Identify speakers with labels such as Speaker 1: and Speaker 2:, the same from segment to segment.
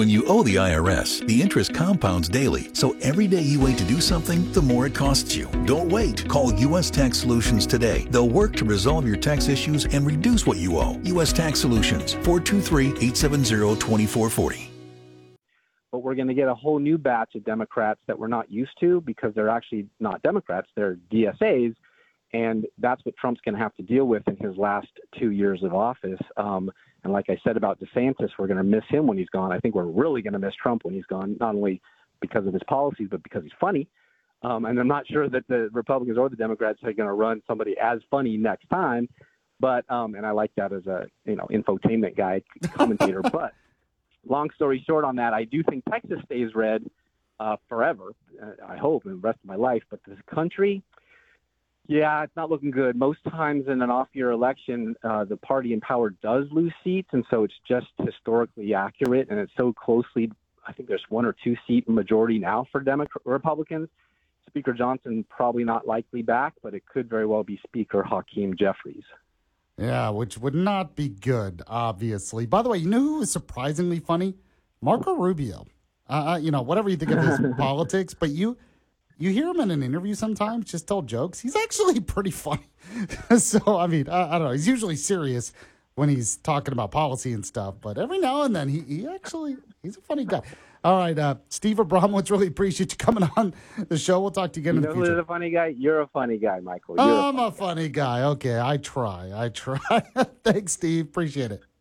Speaker 1: When you owe the IRS, the interest compounds daily, so every day you wait to do something, the more it costs you. Don't wait. Call U.S. Tax Solutions today. They'll work to resolve your tax issues and reduce what you owe. U.S. Tax Solutions, 423-870-2440.
Speaker 2: But we're going to get a whole new batch of Democrats that we're not used to because they're actually not Democrats. They're DSAs. And that's what Trump's going to have to deal with in his last 2 years of office. And like I said about DeSantis, we're going to miss him when he's gone. I think we're really going to miss Trump when he's gone, not only because of his policies, but because he's funny. And I'm not sure that the Republicans or the Democrats are going to run somebody as funny next time. But and I like that as a infotainment guy, commentator. But long story short on that, I do think Texas stays red forever. I hope, and the rest of my life. But this country. Yeah, it's not looking good. Most times in an off-year election, the party in power does lose seats, and so it's just historically accurate, and it's so closely. I think there's 1 or 2 seat majority now for Republicans. Speaker Johnson probably not likely back, but it could very well be Speaker Hakeem Jeffries.
Speaker 3: Yeah, which would not be good, obviously. By the way, you know who is surprisingly funny? Marco Rubio. Whatever you think of his politics, but you hear him in an interview sometimes, just tell jokes. He's actually pretty funny. So, I mean, I don't know. He's usually serious when he's talking about policy and stuff, but every now and then he's a funny guy. All right, Steve Abramowitz, really appreciate you coming on the show. We'll talk to you again in the future.
Speaker 2: You know who's a funny guy? You're a funny guy, Michael.
Speaker 3: I'm a funny guy. Okay, I try. Thanks, Steve. Appreciate it.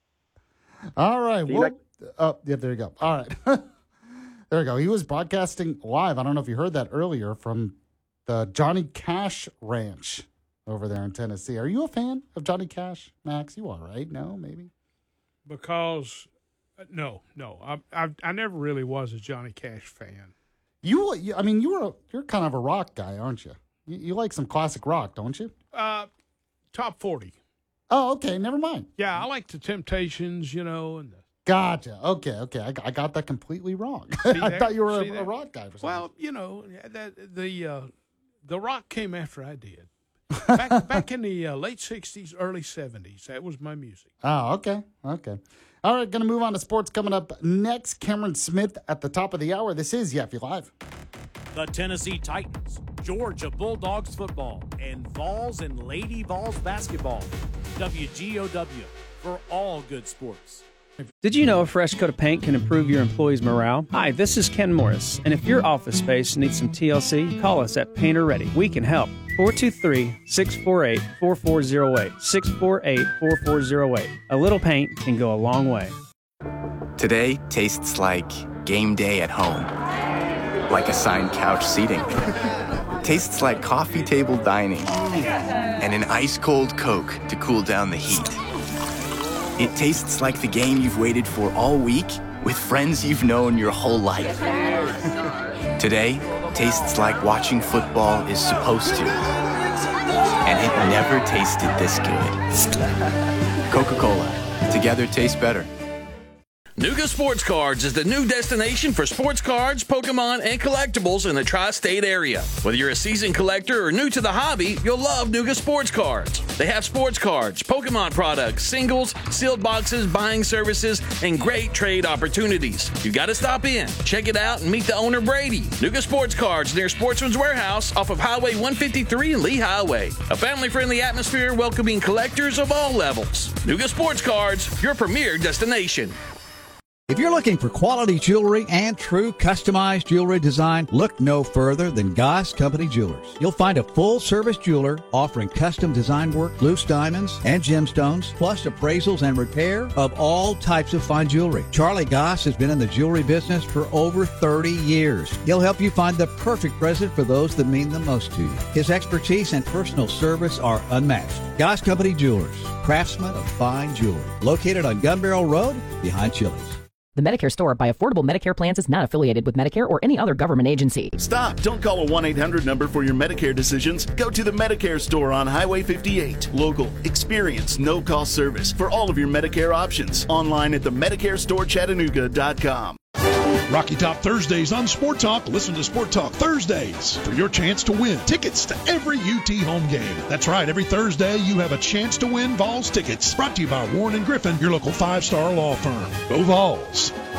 Speaker 3: All right. Yeah, there you go. All right. There we go. He was broadcasting live. I don't know if you heard that earlier from the Johnny Cash Ranch over there in Tennessee. Are you a fan of Johnny Cash, Max? You are, right? No, maybe?
Speaker 4: Because, no. I never really was a Johnny Cash fan.
Speaker 3: You're kind of a rock guy, aren't you? You like some classic rock, don't you?
Speaker 4: Top 40.
Speaker 3: Oh, okay. Never mind.
Speaker 4: Yeah, I like the Temptations, and the
Speaker 3: Gotcha. Okay. I got that completely wrong. I thought you were a rock guy for some reason.
Speaker 4: Well, the rock came after I did. Back in the late 60s, early 70s. That was my music.
Speaker 3: Oh, okay. All right, going to move on to sports coming up next. Cameron Smith at the top of the hour. This is Yaffe Live.
Speaker 5: The Tennessee Titans, Georgia Bulldogs football, and Vols and Lady Vols basketball. WGOW for all good sports.
Speaker 6: Did you know a fresh coat of paint can improve your employees' morale? Hi, this is Ken Morris, and if your office space needs some TLC, call us at Painter Ready. We can help. 423-648-4408. 648-4408. A little paint can go a long way.
Speaker 7: Today tastes like game day at home. Like assigned couch seating. Tastes like coffee table dining. And an ice-cold Coke to cool down the heat. It tastes like the game you've waited for all week with friends you've known your whole life. Today tastes like watching football is supposed to. And it never tasted this good. Coca-Cola. Together tastes better.
Speaker 8: Nuga Sports Cards is the new destination for sports cards, Pokemon, and collectibles in the tri-state area. Whether you're a seasoned collector or new to the hobby, you'll love Nuga Sports Cards. They have sports cards, Pokemon products, singles, sealed boxes, buying services, and great trade opportunities. You got to stop in, check it out, and meet the owner, Brady. Nuga Sports Cards near Sportsman's Warehouse off of Highway 153 and Lee Highway. A family-friendly atmosphere welcoming collectors of all levels. Nuga Sports Cards, your premier destination.
Speaker 9: If you're looking for quality jewelry and true customized jewelry design, look no further than Goss Company Jewelers. You'll find a full-service jeweler offering custom design work, loose diamonds, and gemstones, plus appraisals and repair of all types of fine jewelry. Charlie Goss has been in the jewelry business for over 30 years. He'll help you find the perfect present for those that mean the most to you. His expertise and personal service are unmatched. Goss Company Jewelers, craftsmen of fine jewelry. Located on Gun Barrel Road, behind Chili's.
Speaker 10: The Medicare Store by Affordable Medicare Plans is not affiliated with Medicare or any other government agency.
Speaker 11: Stop! Don't call a 1-800 number for your Medicare decisions. Go to the Medicare Store on Highway 58. Local, experienced, no-cost service for all of your Medicare options. Online at the MedicareStoreChattanooga.com.
Speaker 12: Rocky Top Thursdays on Sport Talk. Listen to Sport Talk Thursdays for your chance to win tickets to every UT home game. That's right. Every Thursday, you have a chance to win Vols tickets. Brought to you by Warren & Griffin, your local 5-star law firm. Go Vols.